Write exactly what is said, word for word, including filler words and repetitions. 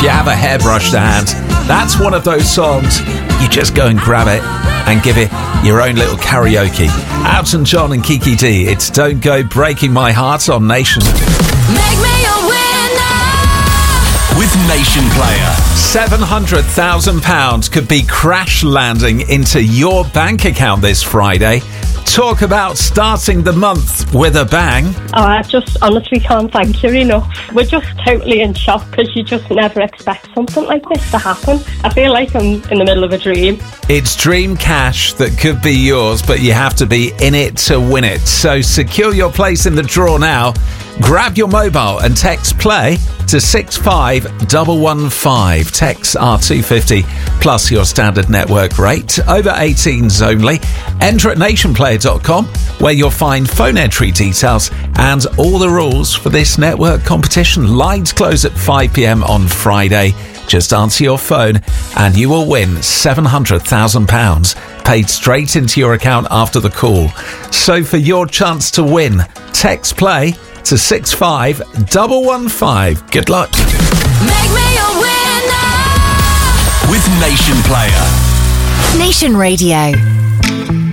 you have a hairbrush to hand, that's one of those songs you just go and grab it and give it your own little karaoke. Elton John and Kiki D, it's Don't Go Breaking My Heart on Nation. Make me a winner with Nation Player. seven hundred thousand pounds could be crash landing into your bank account this Friday. Talk about starting the month with a bang. Oh, I just honestly can't thank you enough. We're just totally in shock because you just never expect something like this to happen. I feel like I'm in the middle of a dream. It's dream cash that could be yours, but you have to be in it to win it. So secure your place in the draw now. Grab your mobile and text play to six five one one five. Texts are two pounds fifty plus your standard network rate. Over eighteens only. Enter at nation player dot com where you'll find phone entry details and all the rules for this network competition. Lines close at five p.m. on Friday. Just answer your phone and you will win seven hundred thousand pounds paid straight into your account after the call. So for your chance to win, text play to six five one one five. Good luck. Make me a winner with Nation Player. Nation Radio.